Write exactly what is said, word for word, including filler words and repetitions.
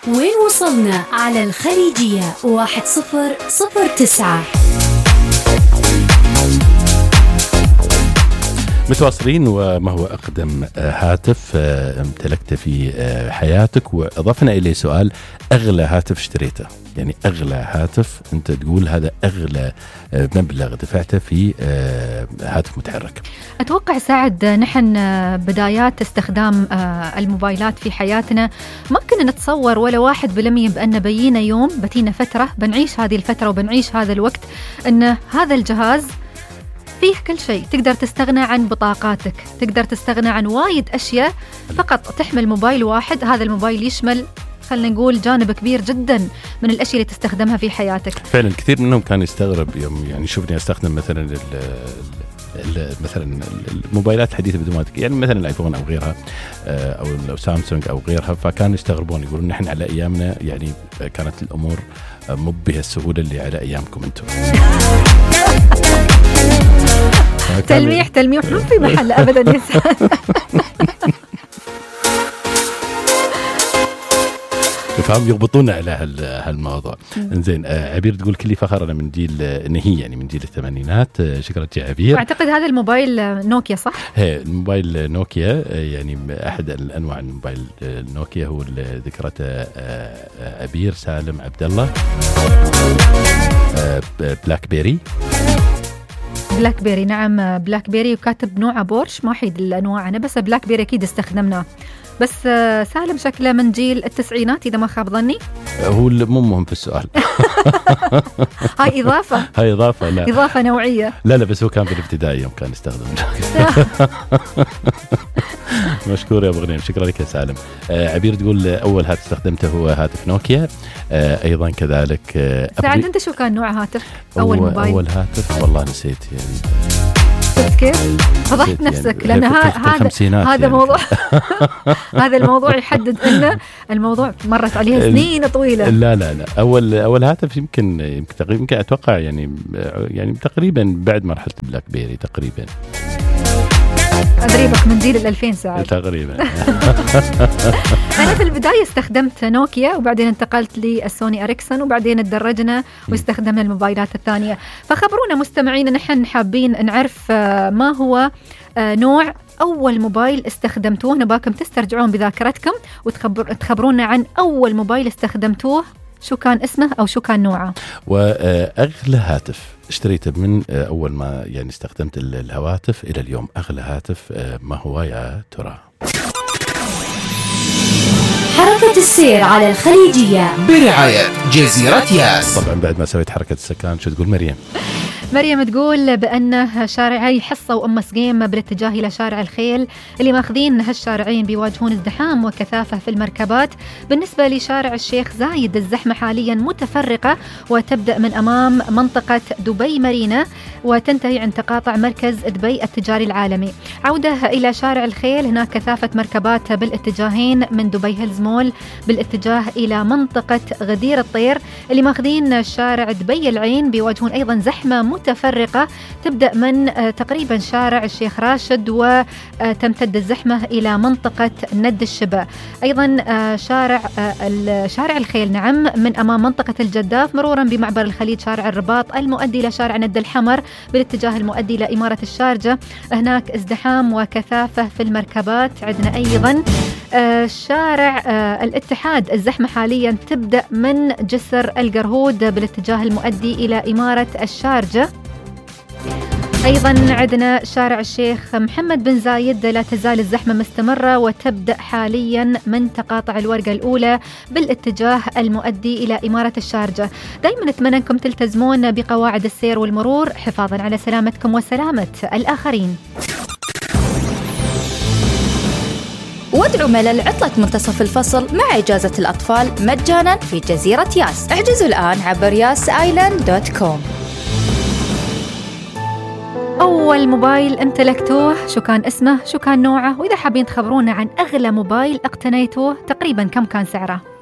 وين وصلنا على الخليجية واحد صفر صفر تسعة. متواصلين. وما هو أقدم هاتف امتلكته في حياتك؟ وأضفنا إليه سؤال: أغلى هاتف اشتريته، يعني أغلى هاتف أنت تقول هذا أغلى مبلغ دفعته في هاتف متحرك. أتوقع سعد نحن بدايات استخدام الموبايلات في حياتنا ما كنا نتصور ولا واحد بالمية بأن بينا يوم بتينا فترة بنعيش هذه الفترة وبنعيش هذا الوقت أن هذا الجهاز فيه كل شيء. تقدر تستغنى عن بطاقاتك، تقدر تستغنى عن وايد أشياء، فقط تحمل موبايل واحد. هذا الموبايل يشمل خلنا نقول جانب كبير جدا من الأشياء اللي تستخدمها في حياتك. فعلا كثير منهم كان يستغرب يوم يعني شوفني أستخدم مثلا ال ال مثلا الموبايلات الحديثة بدون ما يعني مثلا الايفون او غيرها او لو سامسونج او غيرها، فكانوا يستغربون يقولون نحن على ايامنا يعني كانت الامور مو بهالسهولة اللي على ايامكم انتم. تلميح تلميح مو في محل ابدا يا سعد. فهم يغبطون على هالموضوع. انزين، عبير تقول كلي فخر انا من جيل ان هي يعني من جيل الثمانينات. شكرا يا عبير. اعتقد هذا الموبايل نوكيا صح؟ هي الموبايل نوكيا، يعني احد الانواع الموبايل نوكيا هو اللي ذكرته عبير. سالم عبد الله. بلاك بيري. بلاك بيري نعم، بلاك بيري وكاتب نوع بورش، ما حيد الانواع انا، بس بلاك بيري اكيد استخدمناه. بس سالم شكله من جيل التسعينات إذا ما خاب ظني. هو مو مهم في السؤال. هاي إضافة. هاي إضافة لا. إضافة نوعية. لا لا بس هو كان في الابتدائي يوم كان يستخدم. مشكور يا أبو غنيم، شكرا لك يا سالم. آه عبير تقول أول هاتف استخدمته هو هاتف نوكيا. آه أيضا كذلك. آه سعد أنت شو كان نوع هاتف أول موبايل؟ أول هاتف والله نسيت يعني. كيف فضحت نفسك؟ يعني لأن هذا هذا يعني. موضوع هذا الموضوع يحدد إنه الموضوع مرت عليها سنين طويلة. لا لا لا أول أول هاتف يمكن يمكن تقريبا يمكن أتوقع يعني يعني تقريبا بعد مرحلة بلاك بيري تقريبا. أدريبك من جيل الألفين ساعة تقريبا. أنا في البداية استخدمت نوكيا وبعدين انتقلت للسوني أريكسون وبعدين تدرجنا واستخدمنا الموبايلات الثانية. فخبرونا مستمعين، نحن حابين نعرف ما هو نوع أول موبايل استخدمتوه. نباكم تسترجعون بذاكرتكم وتخبرونا عن أول موبايل استخدمتوه، شو كان اسمه أو شو كان نوعه. وأغلى هاتف اشتريته من أول ما يعني استخدمت الهواتف إلى اليوم، أغلى هاتف ما هو يا ترى؟ حركة السير على الخليجية برعاية جزيرة ياس. طبعا بعد ما سويت حركة السكان شو تقول مريم؟ مريم تقول بأن شارعي حصة وأم سقيم بالاتجاه إلى شارع الخيل اللي ماخذين هالشارعين بيواجهون ازدحام وكثافة في المركبات. بالنسبة لشارع الشيخ زايد الزحمة حاليا متفرقة وتبدأ من أمام منطقة دبي مارينا وتنتهي عند تقاطع مركز دبي التجاري العالمي. عودة إلى شارع الخيل، هناك كثافة مركبات بالاتجاهين من دبي هيلز مول بالاتجاه إلى منطقة غدير الطير اللي ماخذين شارع دبي العين بيواجهون أيضا زحمة متفرقة تبدأ من تقريبا شارع الشيخ راشد وتمتد الزحمة إلى منطقة ند الشبا. أيضا شارع شارع الخيل نعم من أمام منطقة الجداف مرورا بمعبر الخليج شارع الرباط المؤدي إلى شارع ند الحمر بالاتجاه المؤدي إلى إمارة الشارجة، هناك ازدحام وكثافة في المركبات. عندنا أيضا شارع الاتحاد الزحمة حاليا تبدأ من جسر القرهود بالاتجاه المؤدي إلى إمارة الشارجة. أيضا عندنا شارع الشيخ محمد بن زايد لا تزال الزحمة مستمرة وتبدأ حاليا من تقاطع الورقة الأولى بالاتجاه المؤدي إلى إمارة الشارجة. دايما أتمنى أنكم تلتزمون بقواعد السير والمرور حفاظا على سلامتكم وسلامة الآخرين. وادعوا ملل عطلة منتصف الفصل مع إجازة الأطفال مجانا في جزيرة ياس. احجزوا الآن عبر ياس آيلاند دوت كوم. أول موبايل امتلكتوه شو كان اسمه، شو كان نوعه، وإذا حابين تخبرونا عن أغلى موبايل اقتنيتوه تقريبا كم كان سعره.